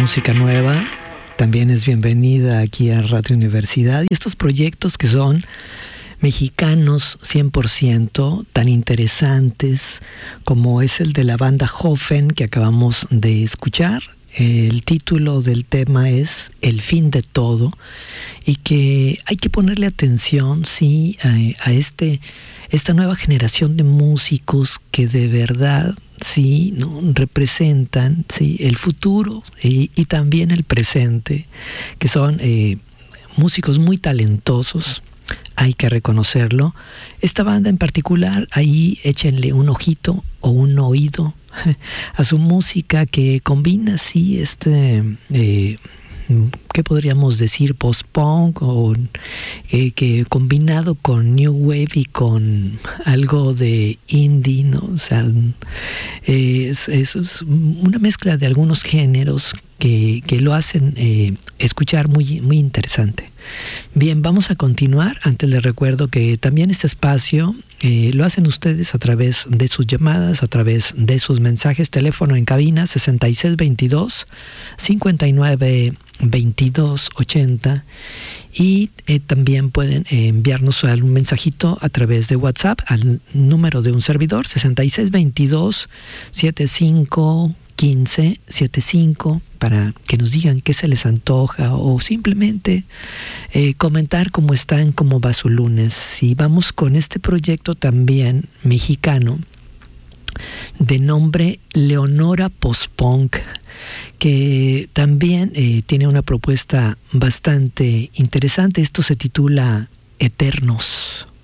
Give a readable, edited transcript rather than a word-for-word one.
música nueva también es bienvenida aquí a Radio Universidad, y estos proyectos que son mexicanos 100%, tan interesantes como es el de la banda Hoffen que acabamos de escuchar. El título del tema es El fin de todo, y que hay que ponerle atención, sí, a esta nueva generación de músicos que de verdad, sí, ¿no?, representan, sí, el futuro y también el presente, que son músicos muy talentosos. Hay que reconocerlo. Esta banda en particular, ahí échenle un ojito o un oído a su música, que combina así ¿qué podríamos decir? Post-punk, o que combinado con New Wave y con algo de indie, ¿no? O sea, es una mezcla de algunos géneros que lo hacen escuchar muy, muy interesante. Bien, vamos a continuar. Antes les recuerdo que también este espacio lo hacen ustedes a través de sus llamadas, a través de sus mensajes. Teléfono en cabina 6622-592280, y también pueden enviarnos un mensajito a través de WhatsApp al número de un servidor 6622-751575, para que nos digan qué se les antoja, o simplemente comentar cómo están, cómo va su lunes. Y vamos con este proyecto también mexicano de nombre Leonora Post-Punk, que también tiene una propuesta bastante interesante. Esto se titula Eternos.